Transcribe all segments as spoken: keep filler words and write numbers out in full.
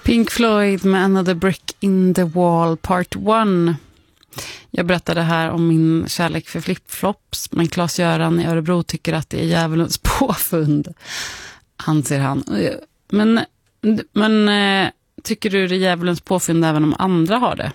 Pink Floyd med Another Brick in the Wall Part one. Jag berättade här om min kärlek för flipflops, men Claes-Göran i Örebro tycker att det är djävulens påfund, anser han. Men, men tycker du det är djävulens påfund även om andra har det?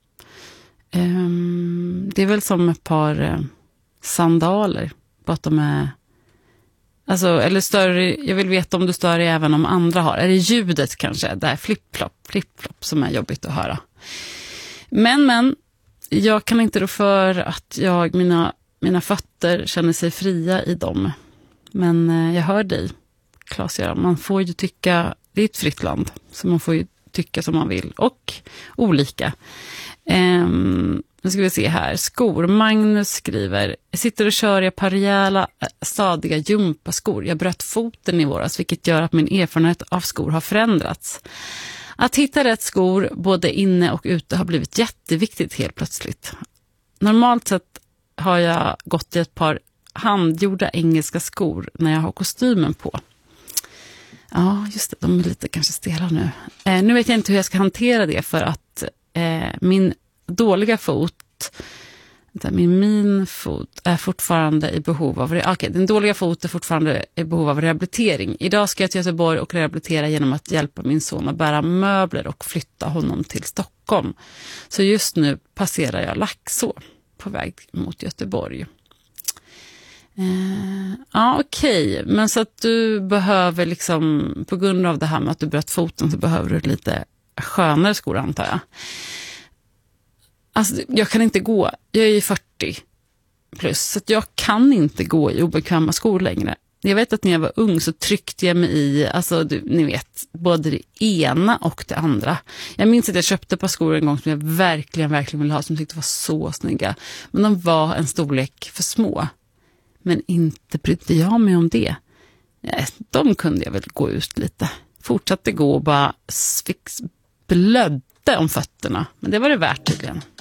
Um, det är väl som ett par uh, sandaler, bara att de är alltså, eller större. Jag vill veta om du stör dig även om andra har. Är det ljudet kanske? Det är flip-flop, flip-flop som är jobbigt att höra. Men, men jag kan inte då för att jag, mina, mina fötter känner sig fria i dem. Men uh, jag hör dig, Claes-Göran. Man får ju tycka, det är ett fritt land, så man får ju tycka som man vill och olika. Um, nu ska vi se här. Skor. Magnus skriver: jag sitter och kör i par rejäla, stadiga gympaskor. Jag bröt foten i våras, vilket gör att min erfarenhet av skor har förändrats. Att hitta rätt skor både inne och ute har blivit jätteviktigt helt plötsligt. Normalt sett har jag gått i ett par handgjorda engelska skor när jag har kostymen på. Ja, just det. De är lite kanske stela nu. Eh, nu vet jag inte hur jag ska hantera det, för att eh, min dåliga fot, min min fot är fortfarande i behov av re- okay, den dåliga fot är fortfarande i behov av rehabilitering. Idag ska jag till Göteborg och rehabilitera genom att hjälpa min son att bära möbler och flytta honom till Stockholm. Så just nu passerar jag Laxå på väg mot Göteborg. Eh, ja, okej. Okay. Men så att du behöver liksom, på grund av det här med att du bröt foten, så behöver du lite skönare skor, antar jag. Alltså, jag kan inte gå, jag är ju fyrtio plus, så att jag kan inte gå i obekväma skor längre. Jag vet att när jag var ung så tryckte jag mig i, alltså du, ni vet, både det ena och det andra. Jag minns att jag köpte ett par skor en gång som jag verkligen, verkligen ville ha, som jag tyckte var så snygga. Men de var en storlek för små. Men inte brydde jag mig om det. De kunde jag väl gå ut lite. Fortsatte gå och bara blödde om fötterna. Men det var det värt tydligen.